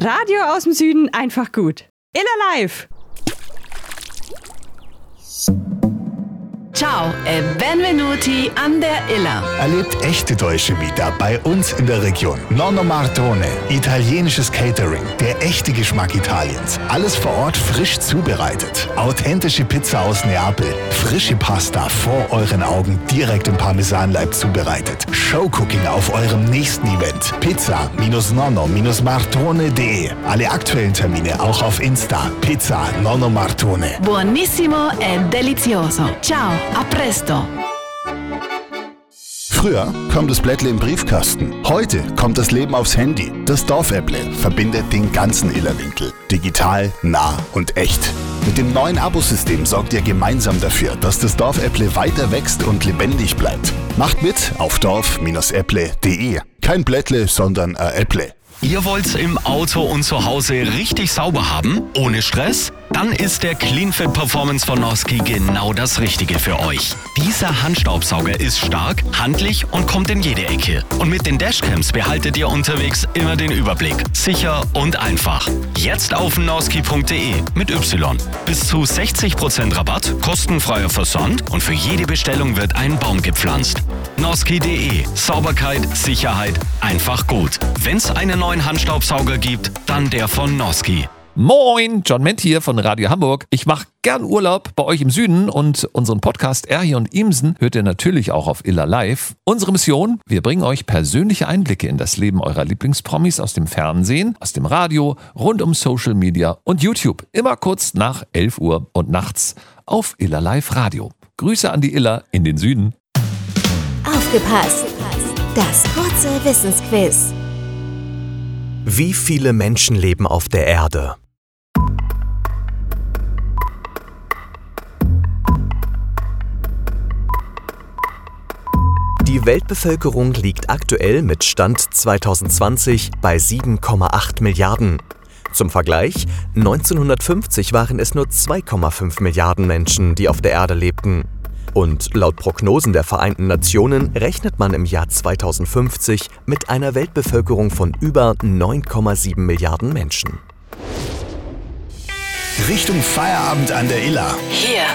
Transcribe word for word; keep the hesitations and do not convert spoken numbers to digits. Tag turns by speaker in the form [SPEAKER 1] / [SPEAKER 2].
[SPEAKER 1] Radio aus dem Süden einfach gut. Illa Live!
[SPEAKER 2] Ciao e benvenuti an der Illa.
[SPEAKER 3] Erlebt echte deutsche Vita bei uns in der Region. Nonno Martone, italienisches Catering, der echte Geschmack Italiens. Alles vor Ort frisch zubereitet. Authentische Pizza aus Neapel, frische Pasta vor euren Augen direkt im Parmesanleib zubereitet. Showcooking auf eurem nächsten Event. Pizza nonno martone punkt de. Alle aktuellen Termine auch auf Insta. Pizza Nonno Martone.
[SPEAKER 2] Buonissimo e delizioso. Ciao. A presto!
[SPEAKER 3] Früher kam das Blättle im Briefkasten. Heute kommt das Leben aufs Handy. Das Dorfäpple verbindet den ganzen Illerwinkel. Digital, nah und echt. Mit dem neuen Abosystem sorgt ihr gemeinsam dafür, dass das Dorfäpple weiter wächst und lebendig bleibt. Macht mit auf dorf Bindestrich äpple punkt de. Kein Blättle, sondern ein Äpple.
[SPEAKER 4] Ihr wollt's im Auto und zu Hause richtig sauber haben, ohne Stress? Dann ist der CleanFit Performance von Noski genau das Richtige für euch. Dieser Handstaubsauger ist stark, handlich und kommt in jede Ecke. Und mit den Dashcams behaltet ihr unterwegs immer den Überblick. Sicher und einfach. Jetzt auf noski punkt de mit Y. Bis zu sechzig Prozent Rabatt, kostenfreier Versand und für jede Bestellung wird ein Baum gepflanzt. Noski punkt de. Sauberkeit, Sicherheit, einfach gut. Wenn's einen neuen Handstaubsauger gibt, dann der von Noski.
[SPEAKER 5] Moin, John Ment hier von Radio Hamburg. Ich mache gern Urlaub bei euch im Süden und unseren Podcast Erhi und Imsen hört ihr natürlich auch auf Illa Live. Unsere Mission, wir bringen euch persönliche Einblicke in das Leben eurer Lieblingspromis aus dem Fernsehen, aus dem Radio, rund um Social Media und YouTube. Immer kurz nach elf Uhr und nachts auf Illa Live Radio. Grüße an die Illa in den Süden.
[SPEAKER 6] Aufgepasst! Das kurze Wissensquiz.
[SPEAKER 7] Wie viele Menschen leben auf der Erde? Die Weltbevölkerung liegt aktuell mit Stand zwanzig zwanzig bei sieben Komma acht Milliarden. Zum Vergleich, neunzehnhundertfünfzig waren es nur zwei Komma fünf Milliarden Menschen, die auf der Erde lebten. Und laut Prognosen der Vereinten Nationen rechnet man im Jahr zweitausendfünfzig mit einer Weltbevölkerung von über neun Komma sieben Milliarden Menschen.
[SPEAKER 3] Richtung Feierabend an der Iller.
[SPEAKER 2] Hier